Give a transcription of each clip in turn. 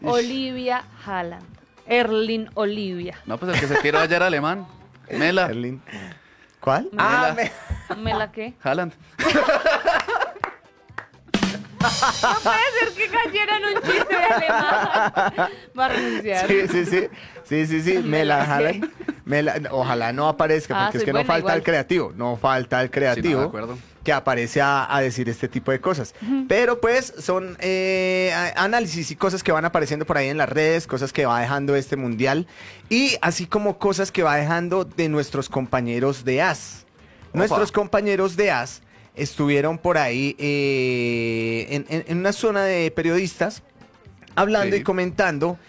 Olivia Haaland. Erling Olivia. No, pues el que se tiró ayer alemán. Mela. Erling. ¿Cuál? Mela. ¿Mela qué? Haaland. No puede ser que cayera en un chiste de alemán. Va a renunciar. Sí. Mela Haaland. Ojalá no aparezca, porque es soy que no buena, falta igual. el creativo. No falta el Sí, creativo. no, de acuerdo. Que aparece a decir este tipo de cosas. Pero pues son análisis y cosas que van apareciendo por ahí en las redes, cosas que va dejando este mundial y así como cosas que va dejando de nuestros compañeros de AS. Nuestros compañeros de AS estuvieron por ahí en una zona de periodistas hablando Sí. y comentando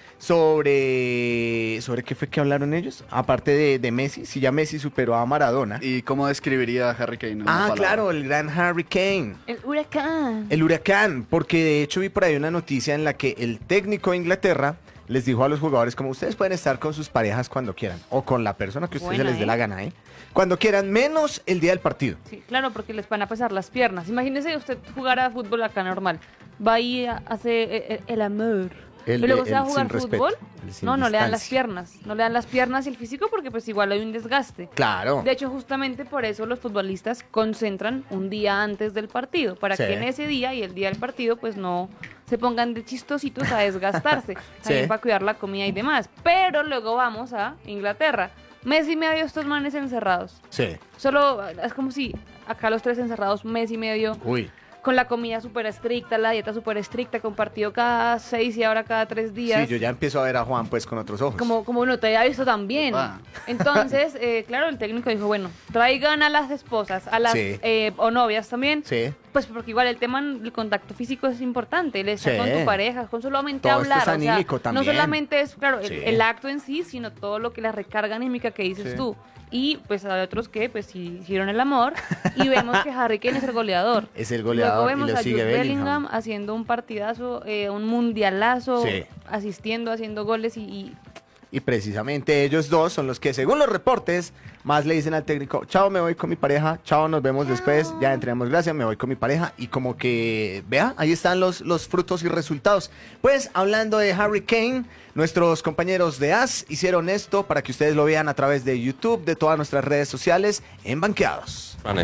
sobre qué fue que hablaron ellos, aparte de Messi, si ya Messi superó a Maradona. ¿Y cómo describiría a Harry Kane? en una palabra? Claro, el gran Harry Kane. El huracán. El huracán, porque de hecho vi por ahí una noticia en la que el técnico de Inglaterra les dijo a los jugadores como ustedes pueden estar con sus parejas cuando quieran, o con la persona que a ustedes Buena, se les dé ¿eh? la gana, cuando quieran, menos el día del partido. Sí, claro, porque les van a pesar las piernas. Imagínese usted jugar a fútbol acá normal. Va ahí a hacer el amor. Y luego se va a jugar sin fútbol. respeto, el sin No le dan las distancia. piernas. No le dan las piernas y el físico porque pues igual hay un desgaste. Claro. De hecho, justamente por eso los futbolistas concentran un día antes del partido, para Sí. que en ese día y el día del partido pues no se pongan de chistositos a desgastarse, también Sí. para cuidar la comida y demás. Pero luego vamos a Inglaterra. Mes y medio estos manes encerrados. Sí. Solo es como si acá los tres encerrados, mes y medio, Uy. con la comida súper estricta, la dieta súper estricta, con partido cada 6 y ahora cada 3 días. Sí, yo ya empiezo a ver a Juan pues con otros ojos. Como no te había visto tan bien. Ah. Entonces, claro, el técnico dijo, bueno, traigan a las esposas, a las Sí. o novias también. Sí. Pues porque igual el tema del contacto físico es importante, el estar Sí. con tu pareja, con solamente Todo esto hablar. es anímico no también. solamente es, claro, Sí. el acto en sí, sino todo lo que la recarga anímica que dices Sí. tú. Y pues hay otros que pues sí hicieron el amor y vemos que Harry Kane es el goleador. Es el goleador Luego y vemos lo a sigue Jude Bellingham. haciendo un partidazo, un mundialazo, Sí. asistiendo, haciendo goles y Y precisamente ellos dos son los que, según los reportes, más le dicen al técnico, chao, me voy con mi pareja, chao, nos vemos después, ya entrenamos, gracias, me voy con mi pareja. Y como que, vea, ahí están los frutos y resultados. Pues, hablando de Harry Kane, nuestros compañeros de AS hicieron esto para que ustedes lo vean a través de YouTube, de todas nuestras redes sociales, en Banqueados.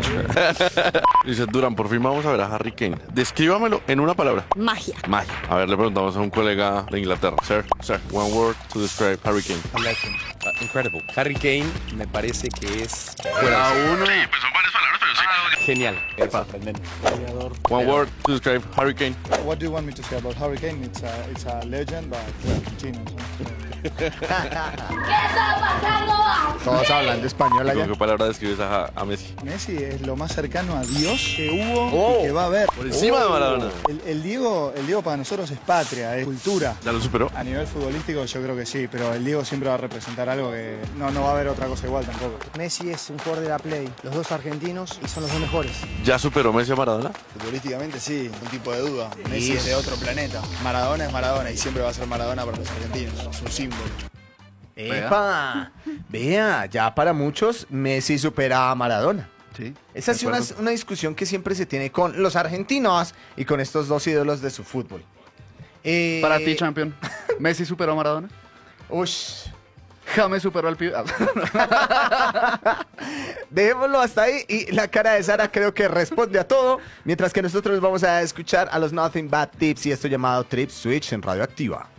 Dice Durán, por fin vamos a ver a Harry Kane. Descríbamelo en una palabra. Magia. Magia. A ver, le preguntamos a un colega de Inglaterra. Sir, one word to describe Harry Kane. A legend. Incredible. Harry Kane me parece que es Fuera uno. Pues son varias palabras, pero sí. genial. Es sorprendente. One word to describe Harry Kane. What do you want me to say about Harry Kane? It's a legend, but Argentino. Todos hablando español ¿Y allá. con qué palabra describes a Messi? Messi es lo más cercano a Dios que hubo Oh. y que va a haber. Por encima de Maradona. El Diego para nosotros es patria, es cultura. ¿Ya lo superó? A nivel futbolístico yo creo que sí, pero el Diego siempre va a representar algo que no va a haber otra cosa igual tampoco. Messi es un jugador de la Play, los dos argentinos y son los dos mejores. ¿Ya superó Messi a Maradona? Futbolísticamente sí, un tipo de duda. Messi es de otro planeta. Maradona es Maradona y siempre va a ser Maradona para los argentinos. Es un símbolo. ¡Epa! Vea, ya para muchos, Messi supera a Maradona. Sí. Esa de es una, acuerdo. una discusión que siempre se tiene con los argentinos y con estos dos ídolos de su fútbol. Para ti, champion. ¿Messi superó a Maradona? Ush. James superó al pibe. Dejémoslo hasta ahí y la cara de Sara creo que responde a todo, mientras que nosotros vamos a escuchar a los Nothing Bad Tips y esto llamado Trip Switch en Radioactiva.